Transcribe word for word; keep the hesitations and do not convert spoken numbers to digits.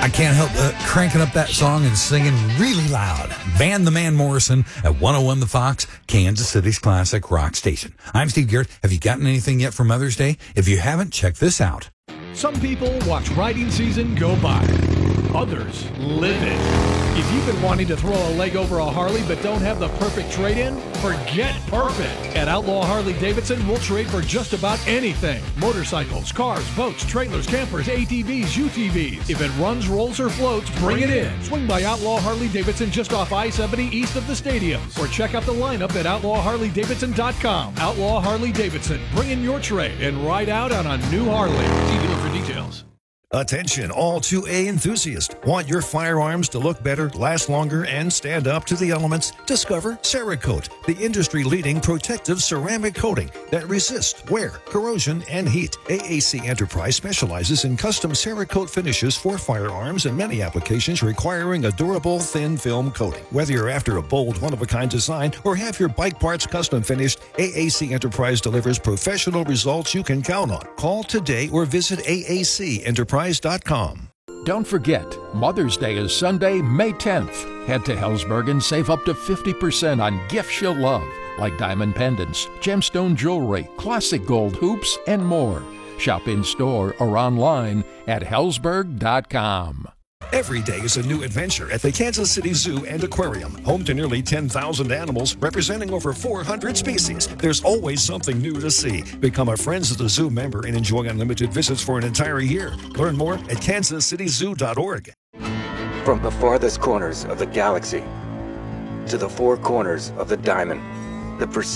I can't help uh, cranking up that song and singing really loud. Van the Man Morrison at one oh one The Fox, Kansas City's classic rock station. I'm Steve Garrett. Have you gotten anything yet for Mother's Day? If you haven't, check this out. Some people watch riding season go by. Others live it. If you've been wanting to throw a leg over a Harley but don't have the perfect trade-in, forget perfect. At Outlaw Harley Davidson, we'll trade for just about anything. Motorcycles, cars, boats, trailers, campers, A T Vs, U T Vs. If it runs, rolls, or floats, bring it in. Swing by Outlaw Harley Davidson just off I seventy east of the stadium. Or check out the lineup at outlaw harley davidson dot com. Outlaw Harley Davidson. Bring in your trade and ride out on a new Harley. See dealer for details. Attention, all two A enthusiasts. Want your firearms to look better, last longer, and stand up to the elements? Discover Cerakote, the industry-leading protective ceramic coating that resists wear, corrosion, and heat. A A C Enterprise specializes in custom Cerakote finishes for firearms and many applications requiring a durable, thin film coating. Whether you're after a bold, one-of-a-kind design or have your bike parts custom finished, A A C Enterprise delivers professional results you can count on. Call today or visit A A C Enterprise dot com. Don't forget, Mother's Day is Sunday, May tenth. Head to Helzberg and save up to fifty percent on gifts you'll love, like diamond pendants, gemstone jewelry, classic gold hoops, and more. Shop in-store or online at helzberg dot com. Every day is a new adventure at the Kansas City Zoo and Aquarium, home to nearly ten thousand animals representing over four hundred species. There's always something new to see. Become a Friends of the Zoo member and enjoy unlimited visits for an entire year. Learn more at kansas city zoo dot org. From the farthest corners of the galaxy to the four corners of the diamond, the pursuit